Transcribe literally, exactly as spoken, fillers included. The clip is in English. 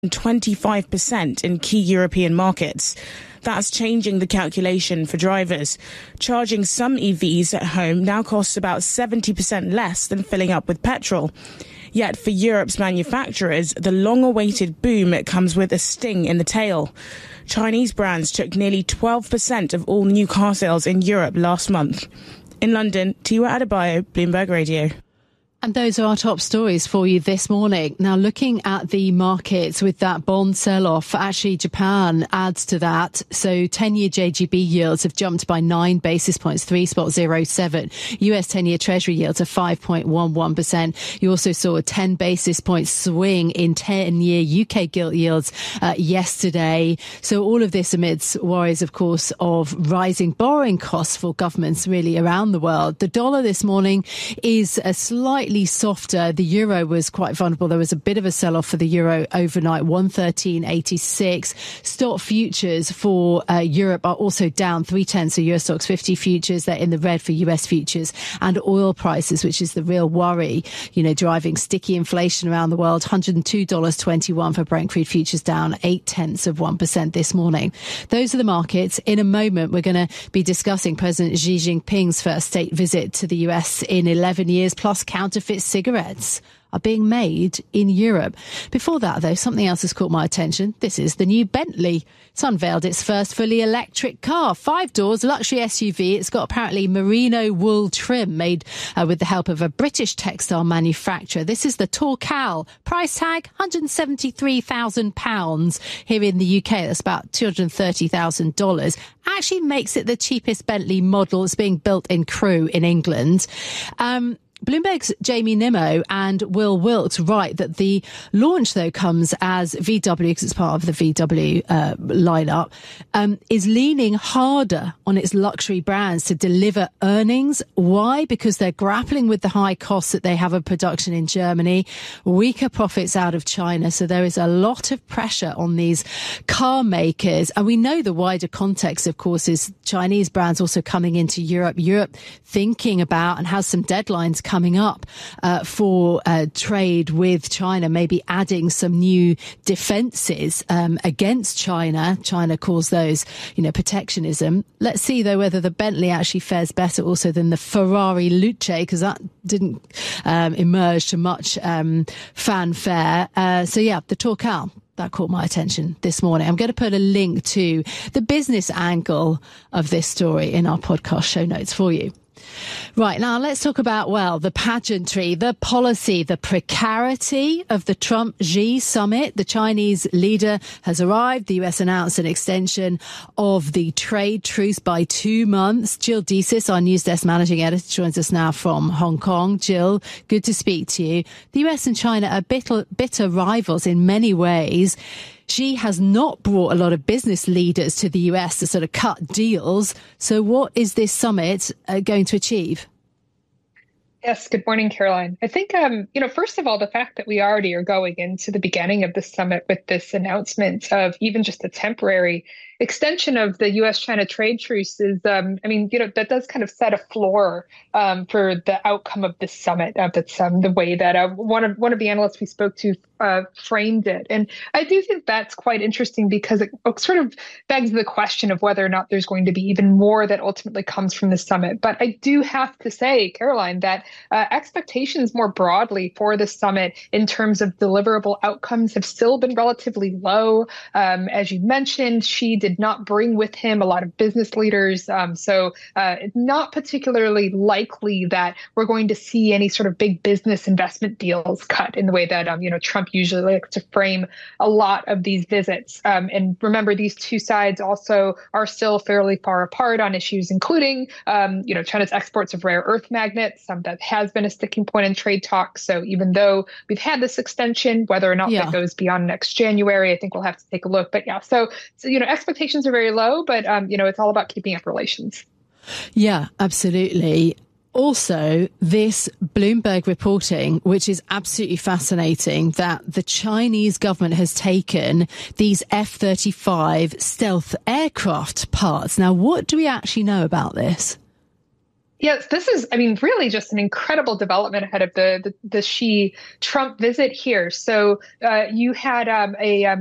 twenty-five percent in key European markets. That's changing the calculation for drivers. Charging some E Vs at home now costs about seventy percent less than filling up with petrol. Yet for Europe's manufacturers, the long-awaited boom comes with a sting in the tail. Chinese brands took nearly twelve percent of all new car sales in Europe last month. In London, Tiwa Adebayo, Bloomberg Radio. And those are our top stories for you this morning. Now, looking at the markets with that bond sell-off, actually Japan adds to that. So ten-year J G B yields have jumped by nine basis points, three point zero seven. U S ten-year Treasury yields are five point one one percent. You also saw a ten basis point swing in ten-year U K gilt yields uh, yesterday. So all of this amidst worries, of course, of rising borrowing costs for governments really around the world. The dollar this morning is a slightly softer. The euro was quite vulnerable. There was a bit of a sell-off for the euro overnight, one thirteen eighty-six. Stock futures for uh, Europe are also down three tenths. So Euro Stoxx fifty futures, they're in the red for U S futures. And oil prices, which is the real worry, you know, driving sticky inflation around the world. one hundred two dollars twenty-one for Brent crude futures, down eight tenths of one percent this morning. Those are the markets. In a moment, we're going to be discussing President Xi Jinping's first state visit to the U S in eleven years, plus counterfeit cigarettes are being made in Europe. Before that, though, something else has caught my attention. This is the new Bentley. It's unveiled its first fully electric car. Five doors, luxury S U V. It's got apparently merino wool trim made uh, with the help of a British textile manufacturer. This is the Torcal. Price tag, one hundred seventy-three thousand pounds. Here in the U K, that's about two hundred thirty thousand dollars. Actually makes it the cheapest Bentley model. It's being built in Crewe in England. Um, Bloomberg's Jamie Nimmo and Will Wilkes write that the launch, though, comes as V W, because it's part of the V W uh, lineup, um, is leaning harder on its luxury brands to deliver earnings. Why? Because they're grappling with the high costs that they have of production in Germany, weaker profits out of China. So there is a lot of pressure on these car makers. And we know the wider context, of course, is Chinese brands also coming into Europe. Europe thinking about and has some deadlines coming up uh, for uh, trade with China, maybe adding some new defences um, against China. China calls those, you know, protectionism. Let's see, though, whether the Bentley actually fares better also than the Ferrari Luce, because that didn't um, emerge to much um, fanfare. Uh, so, yeah, the Torcal. That caught my attention this morning. I'm going to put a link to the business angle of this story in our podcast show notes for you. Right, now let's talk about, well, the pageantry, the policy, the precarity of the Trump-Xi summit. The Chinese leader has arrived. The U S announced an extension of the trade truce by two months. Jill Desis, our news desk managing editor, joins us now from Hong Kong. Jill, good to speak to you. The U S and China are bitter, bitter rivals in many ways. Xi has not brought a lot of business leaders to the U S to sort of cut deals. So what is this summit uh, going to achieve? Yes, good morning, Caroline. I think, um, you know, first of all, the fact that we already are going into the beginning of the summit with this announcement of even just a temporary extension of the U S China trade truce is, um, I mean, you know, that does kind of set a floor um, for the outcome of this summit. Uh, that's um, the way that uh, one of one of the analysts we spoke to uh, framed it. And I do think that's quite interesting because it sort of begs the question of whether or not there's going to be even more that ultimately comes from the summit. But I do have to say, Caroline, that uh, expectations more broadly for the summit in terms of deliverable outcomes have still been relatively low. Um, as you mentioned, Xi did not bring with him a lot of business leaders. Um, so uh, it's not particularly likely that we're going to see any sort of big business investment deals cut in the way that, um, you know, Trump usually likes to frame a lot of these visits. Um, and remember, these two sides also are still fairly far apart on issues, including, um, you know, China's exports of rare earth magnets. Um, that has been a sticking point in trade talks. So even though we've had this extension, whether or not yeah. that goes beyond next January, I think we'll have to take a look. But yeah, so, so you know, expectations are very low, but, um, you know, it's all about keeping up relations. Yeah, absolutely. Also, this Bloomberg reporting, which is absolutely fascinating, that the Chinese government has taken these F thirty-five stealth aircraft parts. Now, what do we actually know about this? Yes, this is, I mean, really just an incredible development ahead of the the, the Xi Trump visit here. So uh, you had um, a um,